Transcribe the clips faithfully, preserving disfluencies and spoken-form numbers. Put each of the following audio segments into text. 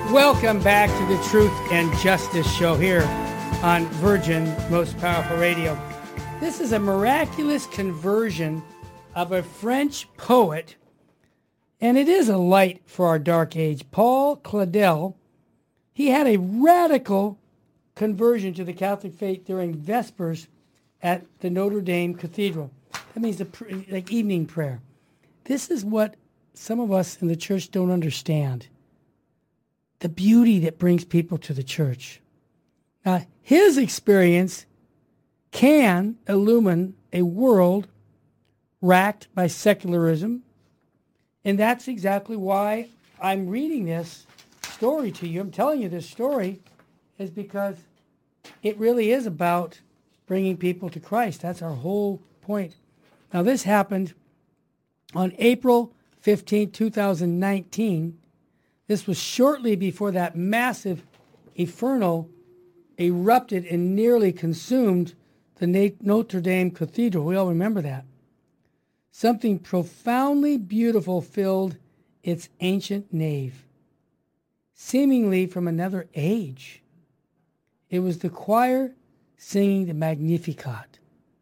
Welcome back to the Truth and Justice Show here on Virgin Most Powerful Radio. This is a miraculous conversion of a French poet, and it is a light for our dark age. Paul Claudel, he had a radical conversion to the Catholic faith during Vespers at the Notre Dame Cathedral. That means the like evening prayer. This is what some of us in the church don't understand. The beauty that brings people to the church. Now, his experience can illumine a world racked by secularism, and that's exactly why I'm reading this story to you. I'm telling you this story is because it really is about bringing people to Christ. That's our whole point. Now, this happened on April fifteenth, two thousand nineteen. This was shortly before that massive inferno erupted and nearly consumed the Notre Dame Cathedral. We all remember that. Something profoundly beautiful filled its ancient nave, seemingly from another age. It was the choir singing the Magnificat.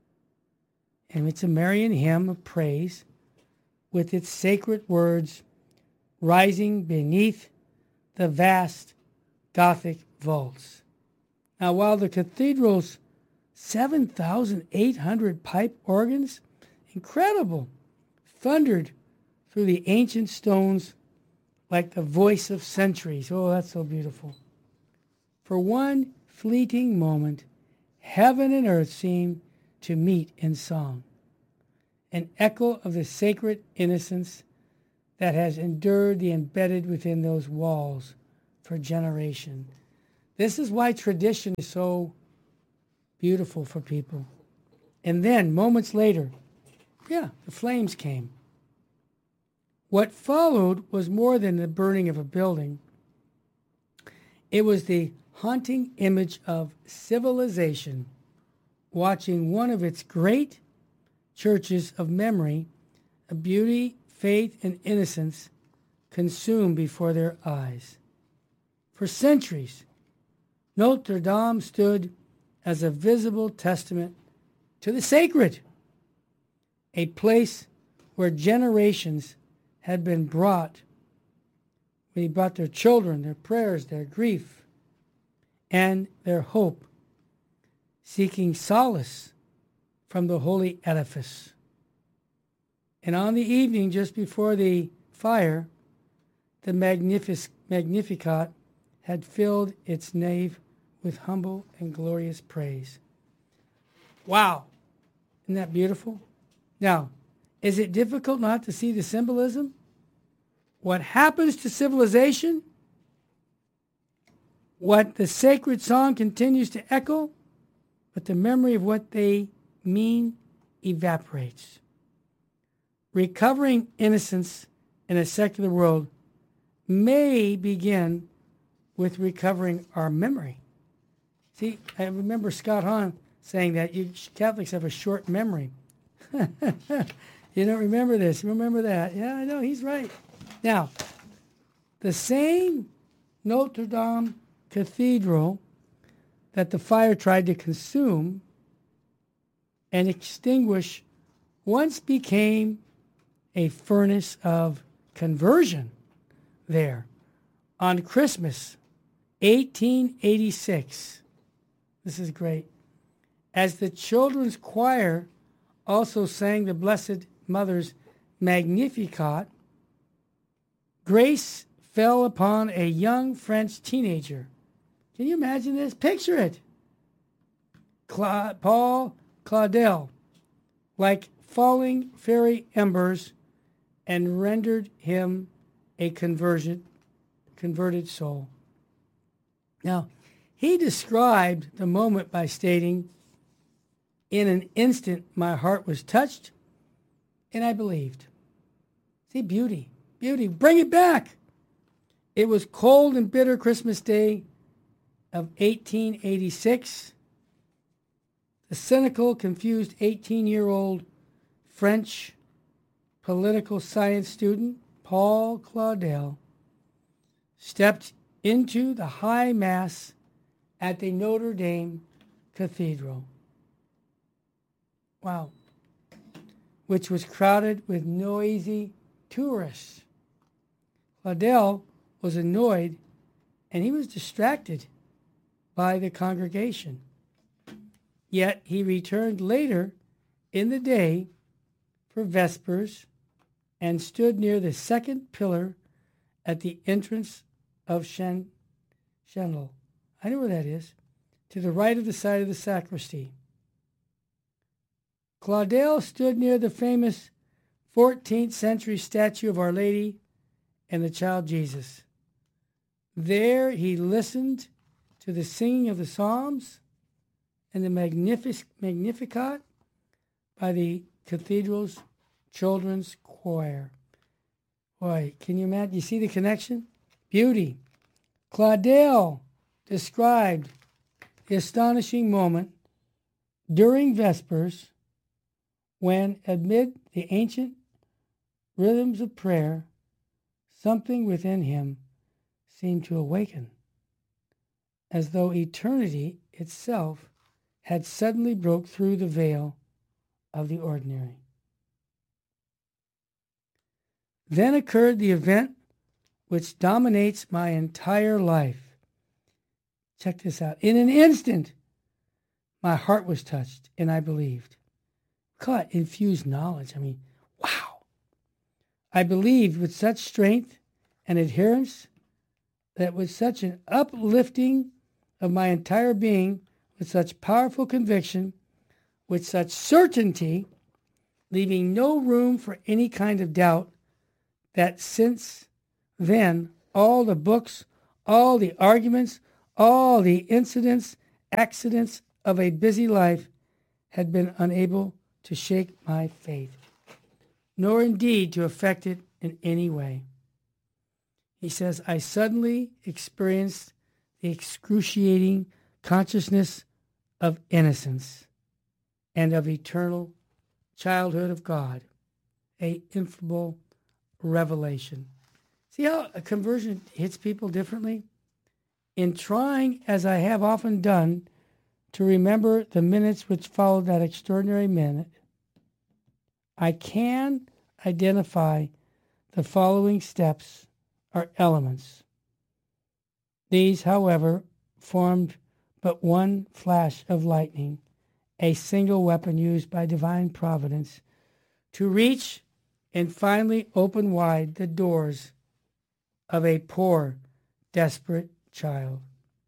And it's a Marian hymn of praise with its sacred words rising beneath the vast Gothic vaults. Now, while the cathedral's seven thousand eight hundred pipe organs, incredible, thundered through the ancient stones like the voice of centuries. Oh, that's so beautiful. For one fleeting moment, heaven and earth seemed to meet in song, an echo of the sacred innocence that has endured the embedded within those walls for generation. This is why tradition is so beautiful for people. And then, moments later, yeah, the flames came. What followed was more than the burning of a building. It was the haunting image of civilization watching one of its great churches of memory, of beauty, faith, and innocence consumed before their eyes. For centuries, Notre Dame stood as a visible testament to the sacred, a place where generations had been brought. They brought their children, their prayers, their grief, and their hope, seeking solace from the holy edifice. And on the evening just before the fire, the Magnific- Magnificat had filled its nave with humble and glorious praise. Wow! Isn't that beautiful? Now, is it difficult not to see the symbolism? What happens to civilization? What the sacred song continues to echo, but the memory of what they mean evaporates. Recovering innocence in a secular world may begin with recovering our memory. See, I remember Scott Hahn saying that you Catholics have a short memory. You don't remember this. Remember that. Yeah, I know. He's right. Now, the same Notre Dame Cathedral that the fire tried to consume and extinguish once became a furnace of conversion there on Christmas, eighteen eighty-six. This is great. As the children's choir also sang the Blessed Mother's Magnificat, grace fell upon a young French teenager. Can you imagine this? Picture it. Cla- Paul Claudel, like falling fairy embers, and rendered him a conversion, converted soul. Now, he described the moment by stating, "In an instant, my heart was touched, and I believed." See, beauty, beauty, bring it back. It was cold and bitter Christmas Day of eighteen eighty-six. The cynical, confused eighteen-year-old French political science student, Paul Claudel, stepped into the High Mass at the Notre Dame Cathedral. Wow. Which was crowded with noisy tourists. Claudel was annoyed and he was distracted by the congregation. Yet he returned later in the day for Vespers and stood near the second pillar at the entrance of Shen, Shenel. I know where that is. To the right of the side of the sacristy. Claudel stood near the famous fourteenth century statue of Our Lady and the child Jesus. There he listened to the singing of the Psalms and the Magnific- Magnificat by the cathedral's children's choir. Boy, can you imagine? You see the connection? Beauty. Claudel described the astonishing moment during Vespers when, amid the ancient rhythms of prayer, something within him seemed to awaken, as though eternity itself had suddenly broke through the veil of the ordinary. Then occurred the event which dominates my entire life. Check this out. In an instant, my heart was touched, and I believed. God, infused knowledge. I mean, wow. I believed with such strength and adherence that with such an uplifting of my entire being, with such powerful conviction, with such certainty, leaving no room for any kind of doubt, that since then, all the books, all the arguments, all the incidents, accidents of a busy life had been unable to shake my faith, nor indeed to affect it in any way. He says, I suddenly experienced the excruciating consciousness of innocence and of eternal childhood of God, a ineffable revelation. See how a conversion hits people differently? In trying, as I have often done, to remember the minutes which followed that extraordinary minute, I can identify the following steps or elements. These, however, formed but one flash of lightning, a single weapon used by divine providence to reach and finally open wide the doors of a poor, desperate child.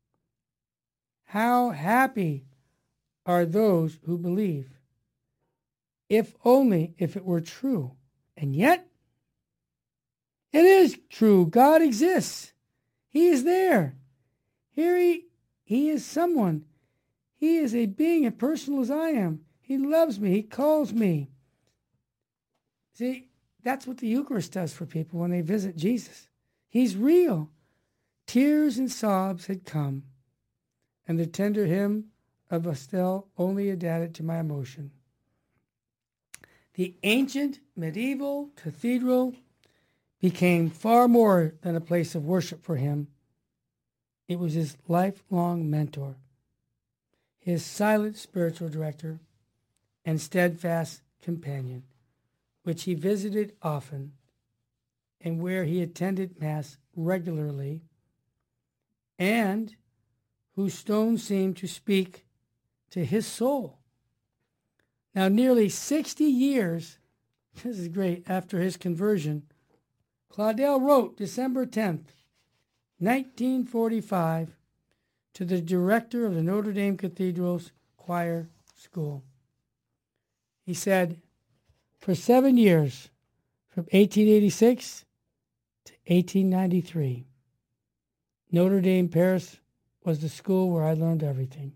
How happy are those who believe, if only if it were true. And yet, it is true. God exists. He is there. Here he, he is someone. He is a being as personal as I am. He loves me. He calls me. See, that's what the Eucharist does for people when they visit Jesus. He's real. Tears and sobs had come, and the tender hymn of Vestal only added to my emotion. The ancient medieval cathedral became far more than a place of worship for him. It was his lifelong mentor, his silent spiritual director, and steadfast companion, which he visited often and where he attended Mass regularly, and whose stone seemed to speak to his soul. Now, nearly sixty years, this is great, after his conversion, Claudel wrote December tenth, nineteen forty-five, to the director of the Notre Dame Cathedral's choir school. He said, for seven years, from eighteen eighty-six to eighteen ninety-three, Notre Dame Paris was the school where I learned everything.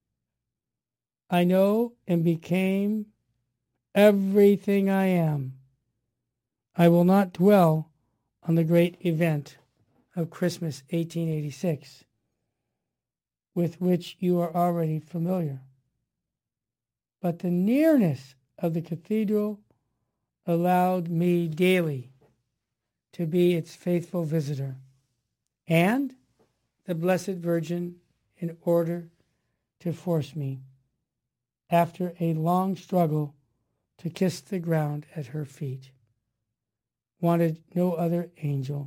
I know and became everything I am. I will not dwell on the great event of Christmas eighteen eighty-six, with which you are already familiar. But the nearness of the cathedral allowed me daily to be its faithful visitor. And the Blessed Virgin in order to force me, after a long struggle, to kiss the ground at her feet. Wanted no other angels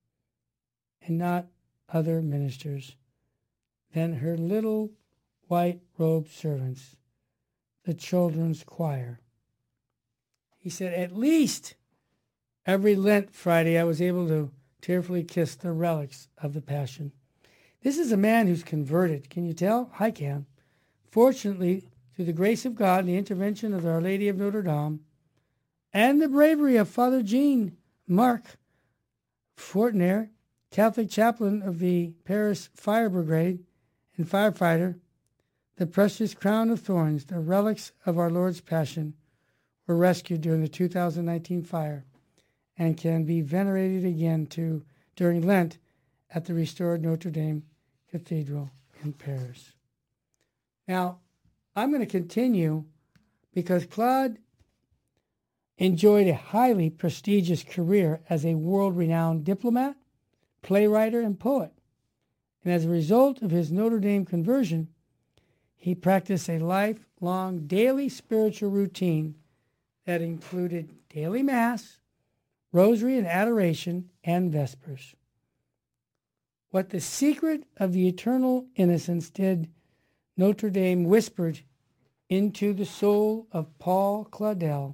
and not other ministers than her little white-robed servants, the children's choir. He said, at least every Lent Friday I was able to tearfully kiss the relics of the Passion. This is a man who's converted. Can you tell? I can. Fortunately, through the grace of God and the intervention of Our Lady of Notre Dame and the bravery of Father Jean Marc Fortner, Catholic chaplain of the Paris Fire Brigade and firefighter, the precious crown of thorns, the relics of our Lord's Passion, were rescued during the two thousand nineteen fire and can be venerated again to during Lent at the restored Notre Dame Cathedral in Paris. Now, I'm going to continue because Claude enjoyed a highly prestigious career as a world-renowned diplomat, playwright, and poet. And as a result of his Notre Dame conversion, he practiced a lifelong daily spiritual routine that included daily Mass, Rosary and Adoration, and Vespers. What the secret of the eternal innocence did, Notre Dame whispered into the soul of Paul Claudel.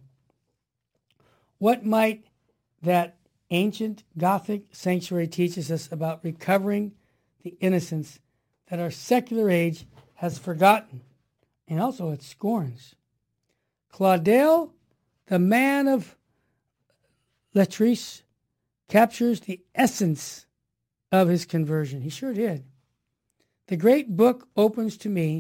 What might that ancient Gothic sanctuary teaches us about recovering the innocence that our secular age has forgotten and also it scorns? Claudel, the man of lettres, captures the essence of his conversion. He sure did. The great book opens to me